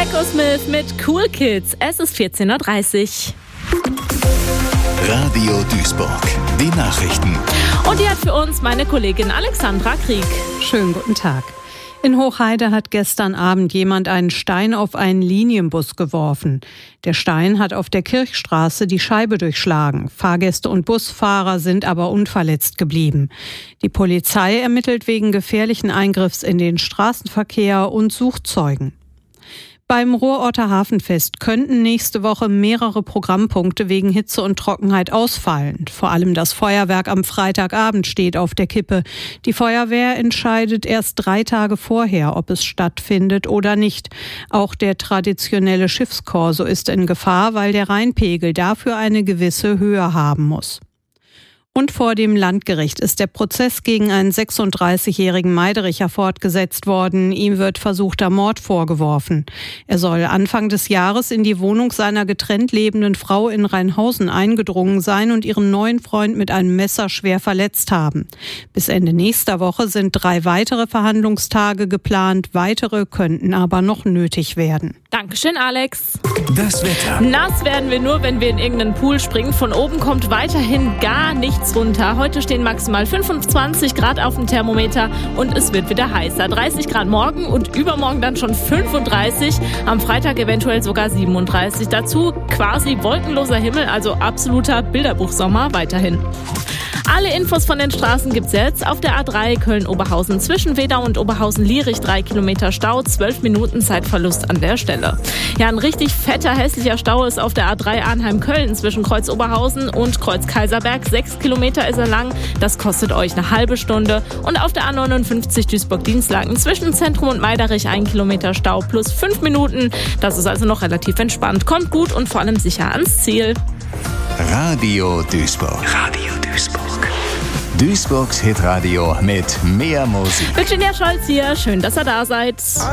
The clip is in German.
Echosmith mit Cool Kids. Es ist 14.30 Uhr. Radio Duisburg, die Nachrichten. Und die hat für uns meine Kollegin Alexandra Krieg. Schönen guten Tag. In Hochheide hat gestern Abend jemand einen Stein auf einen Linienbus geworfen. Der Stein hat auf der Kirchstraße die Scheibe durchschlagen. Fahrgäste und Busfahrer sind aber unverletzt geblieben. Die Polizei ermittelt wegen gefährlichen Eingriffs in den Straßenverkehr und sucht Zeugen. Beim Ruhrorter Hafenfest könnten nächste Woche mehrere Programmpunkte wegen Hitze und Trockenheit ausfallen. Vor allem das Feuerwerk am Freitagabend steht auf der Kippe. Die Feuerwehr entscheidet erst 3 Tage vorher, ob es stattfindet oder nicht. Auch der traditionelle Schiffskorso ist in Gefahr, weil der Rheinpegel dafür eine gewisse Höhe haben muss. Und vor dem Landgericht ist der Prozess gegen einen 36-jährigen Meidericher fortgesetzt worden. Ihm wird versuchter Mord vorgeworfen. Er soll Anfang des Jahres in die Wohnung seiner getrennt lebenden Frau in Rheinhausen eingedrungen sein und ihren neuen Freund mit einem Messer schwer verletzt haben. Bis Ende nächster Woche sind 3 weitere Verhandlungstage geplant. Weitere könnten aber noch nötig werden. Dankeschön, Alex. Das Wetter. Nass werden wir nur, wenn wir in irgendeinen Pool springen. Von oben kommt weiterhin gar nichts runter. Heute stehen maximal 25 Grad auf dem Thermometer und es wird wieder heißer. 30 Grad morgen und übermorgen dann schon 35. Am Freitag eventuell sogar 37. Dazu quasi wolkenloser Himmel, also absoluter Bilderbuchsommer weiterhin. Alle Infos von den Straßen gibt's jetzt auf der A3 Köln-Oberhausen zwischen Wedau und Oberhausen-Lierich 3 Kilometer Stau, 12 Minuten Zeitverlust an der Stelle. Ja, ein richtig fetter, hässlicher Stau ist auf der A3 Arnheim-Köln zwischen Kreuz Oberhausen und Kreuz Kaiserberg. 6 Kilometer ist er lang, das kostet euch eine halbe Stunde. Und auf der A59 Duisburg-Dienstlaken zwischen Zentrum und Meiderich 1 Kilometer Stau plus 5 Minuten. Das ist also noch relativ entspannt. Kommt gut und vor allem sicher ans Ziel. Radio Duisburg. Radio Duisburg. Duisburgs Hitradio mit mehr Musik. Virginia Scholz hier, schön, dass ihr da seid.